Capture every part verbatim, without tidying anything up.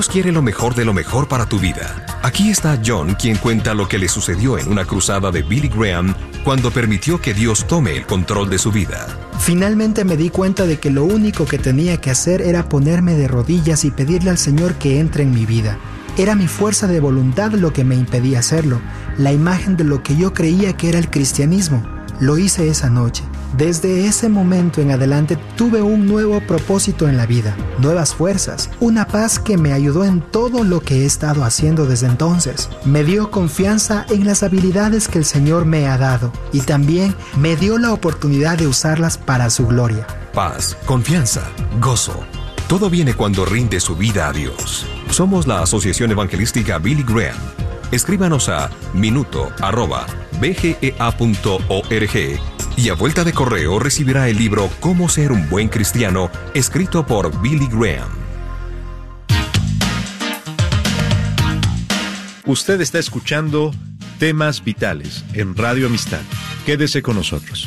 Dios quiere lo mejor de lo mejor para tu vida. Aquí está John, quien cuenta lo que le sucedió en una cruzada de Billy Graham cuando permitió que Dios tome el control de su vida. Finalmente me di cuenta de que lo único que tenía que hacer era ponerme de rodillas y pedirle al Señor que entre en mi vida. Era mi fuerza de voluntad lo que me impedía hacerlo, la imagen de lo que yo creía que era el cristianismo. Lo hice esa noche. Desde ese momento en adelante tuve un nuevo propósito en la vida, nuevas fuerzas, una paz que me ayudó en todo lo que he estado haciendo desde entonces. Me dio confianza en las habilidades que el Señor me ha dado y también me dio la oportunidad de usarlas para su gloria. Paz, confianza, gozo. Todo viene cuando rinde su vida a Dios. Somos la Asociación Evangelística Billy Graham. Escríbanos a minuto arroba b g e a punto org y a vuelta de correo recibirá el libro Cómo ser un buen cristiano, escrito por Billy Graham. Usted está escuchando Temas Vitales en Radio Amistad. Quédese con nosotros.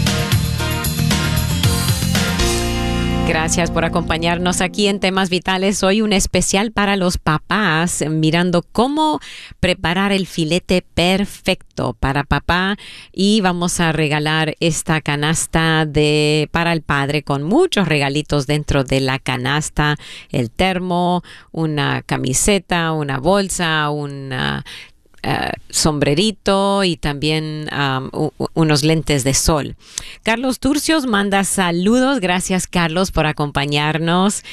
Gracias por acompañarnos aquí en Temas Vitales. Hoy un especial para los papás, mirando cómo preparar el filete perfecto para papá, y vamos a regalar esta canasta de para el padre con muchos regalitos dentro de la canasta: el termo, una camiseta, una bolsa, una Uh, sombrerito y también um, u- unos lentes de sol. Carlos Turcios manda saludos. Gracias, Carlos, por acompañarnos.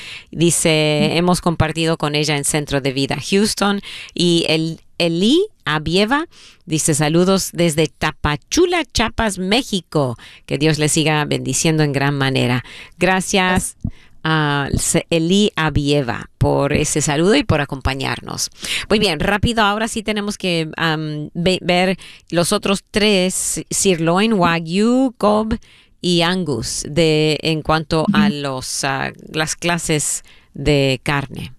Dice, hemos compartido con ella en Centro de Vida Houston. Y el Eli Abieva dice, saludos desde Tapachula, Chiapas, México. Que Dios le siga bendiciendo en gran manera. Gracias, Uh, Eli Abieva, por ese saludo y por acompañarnos. Muy bien, rápido, ahora sí tenemos que um, ve, ver los otros tres: sirloin, wagyu, Kobe y Angus, de en cuanto a los uh, las clases de carne.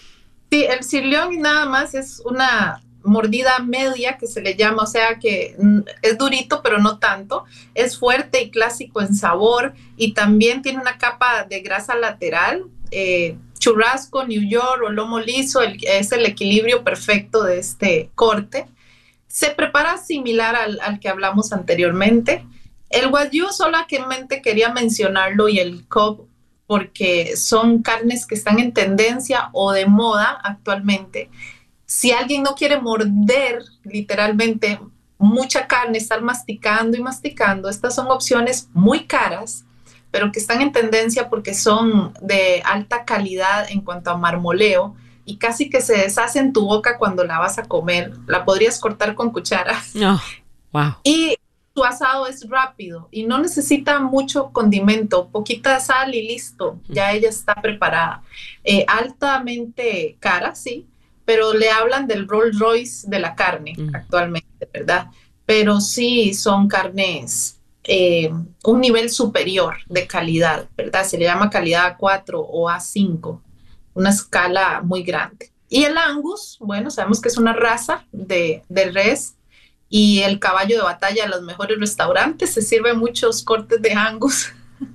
Sí, el sirloin nada más es una mordida media, que se le llama, o sea que es durito pero no tanto, es fuerte y clásico en sabor, y también tiene una capa de grasa lateral. eh, churrasco, New York o lomo liso, el, es el equilibrio perfecto de este corte. Se prepara similar al, al que hablamos anteriormente. El wagyu solamente quería mencionarlo, y el Kobe, porque son carnes que están en tendencia o de moda actualmente. Si alguien no quiere morder literalmente mucha carne, estar masticando y masticando, estas son opciones muy caras, pero que están en tendencia porque son de alta calidad en cuanto a marmoleo, y casi que se deshace en tu boca cuando la vas a comer. La podrías cortar con cuchara. Oh, wow. Y su asado es rápido y no necesita mucho condimento, poquita sal y listo, ya ella está preparada. Eh, altamente cara, sí, pero le hablan del Rolls Royce de la carne mm. actualmente, ¿verdad? Pero sí son carnes eh, un nivel superior de calidad, ¿verdad? Se le llama calidad A cuatro o A cinco, una escala muy grande. Y el Angus, bueno, sabemos que es una raza de, de res, y el caballo de batalla de los mejores restaurantes. Se sirven muchos cortes de Angus.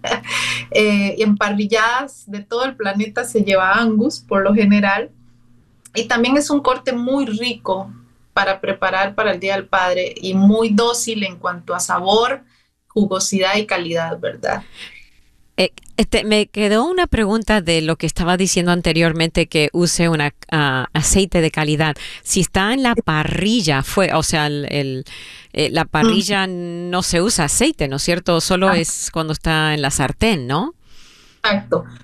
eh, y en parrilladas de todo el planeta se lleva Angus, por lo general. Y también es un corte muy rico para preparar para el Día del Padre, y muy dócil en cuanto a sabor, jugosidad y calidad, ¿verdad? Eh, este, me quedó una pregunta de lo que estaba diciendo anteriormente, que use un uh, aceite de calidad. Si está en la parrilla, fue, o sea, el, el, eh, la parrilla mm. no se usa aceite, ¿no es cierto? Solo ah. es cuando está en la sartén, ¿no? Exacto.